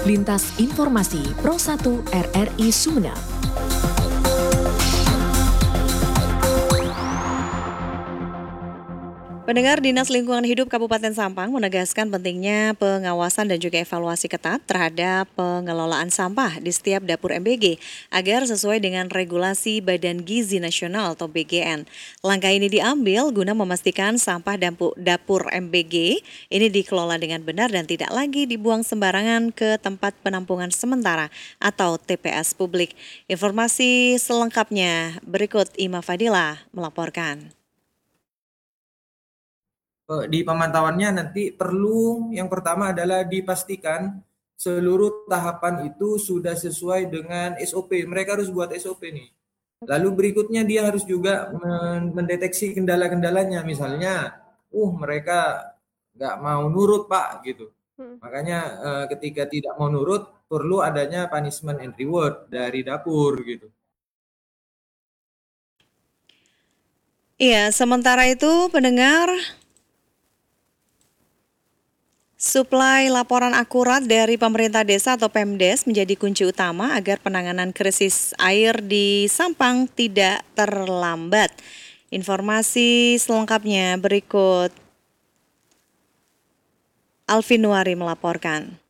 Lintas Informasi Pro 1 RRI Sumeneb. Pendengar, Dinas Lingkungan Hidup Kabupaten Sampang menegaskan pentingnya pengawasan dan juga evaluasi ketat terhadap pengelolaan sampah di setiap dapur MBG agar sesuai dengan regulasi Badan Gizi Nasional atau BGN. Langkah ini diambil guna memastikan sampah dapur MBG ini dikelola dengan benar dan tidak lagi dibuang sembarangan ke tempat penampungan sementara atau TPS publik. Informasi selengkapnya berikut Ima Fadila melaporkan. Di pemantauannya nanti perlu yang pertama adalah dipastikan seluruh tahapan itu sudah sesuai dengan SOP. Mereka harus buat SOP nih. Lalu berikutnya dia harus juga mendeteksi kendala-kendalanya. Misalnya, mereka nggak mau nurut Pak gitu. Makanya ketika tidak mau nurut perlu adanya punishment and reward dari dapur gitu. Iya, sementara itu pendengar, suplai laporan akurat dari pemerintah desa atau Pemdes menjadi kunci utama agar penanganan krisis air di Sampang tidak terlambat. Informasi selengkapnya berikut. Alvin Nuari melaporkan.